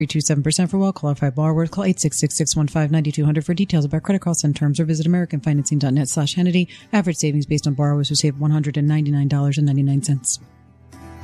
327% for well-qualified borrowers. Call 866-615-9200 for details about credit costs and terms, or visit americanfinancing.net/Hannity. Average savings based on borrowers who save $199.99.